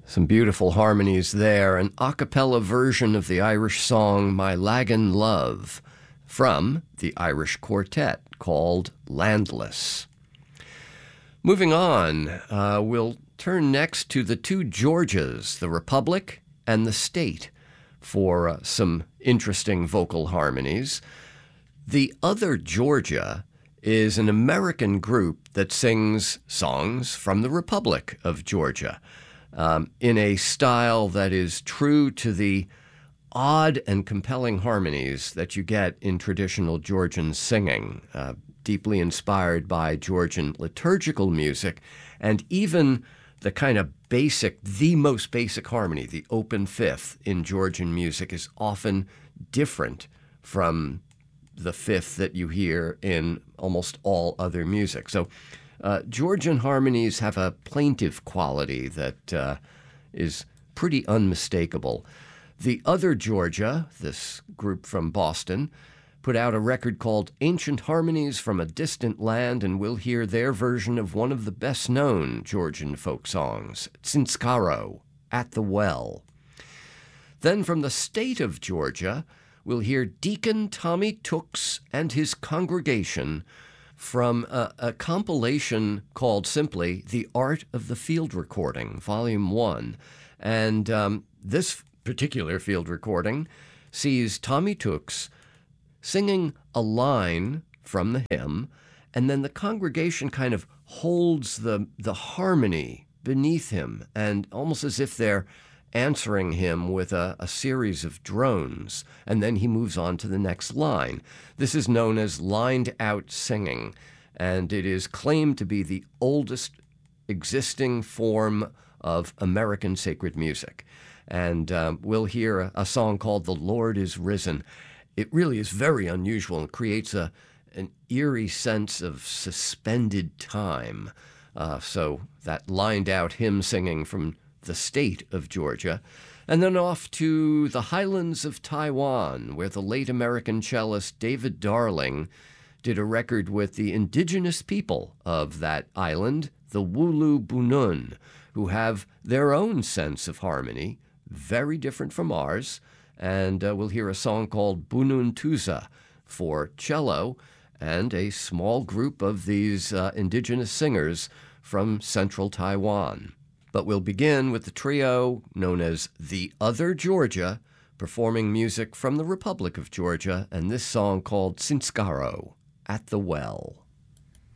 Some beautiful harmonies there. An a cappella version of the Irish song My Lagan Love from the Irish quartet called Landless. Moving on, we'll turn next to the two Georgias, the Republic and the State, for some interesting vocal harmonies. The Other Georgia is an American group that sings songs from the Republic of Georgia in a style that is true to the odd and compelling harmonies that you get in traditional Georgian singing, deeply inspired by Georgian liturgical music, and even the kind of the most basic harmony, the open fifth in Georgian music, is often different from the fifth that you hear in almost all other music. So Georgian harmonies have a plaintive quality that is pretty unmistakable. The Other Georgia, this group from Boston, put out a record called Ancient Harmonies from a Distant Land, and we'll hear their version of one of the best-known Georgian folk songs, Tsinskaro, At the Well. Then from the state of Georgia, we'll hear Deacon Tommy Tooks and his congregation from a compilation called simply The Art of the Field Recording, Volume 1. And this particular field recording sees Tommy Tooks singing a line from the hymn, and then the congregation kind of holds the harmony beneath him, and almost as if they're answering him with a series of drones, and then he moves on to the next line. This is known as lined-out singing, and it is claimed to be the oldest existing form of American sacred music. And we'll hear a song called The Lord is Risen. It really is very unusual and creates an eerie sense of suspended time. So that lined-out hymn singing from the state of Georgia, and then off to the highlands of Taiwan, where the late American cellist David Darling did a record with the indigenous people of that island, the Wulu Bunun, who have their own sense of harmony, very different from ours, and we'll hear a song called Bunun Tuza for cello and a small group of these indigenous singers from central Taiwan. But we'll begin with the trio known as The Other Georgia, performing music from the Republic of Georgia, and this song called Tsinskaro, At the Well.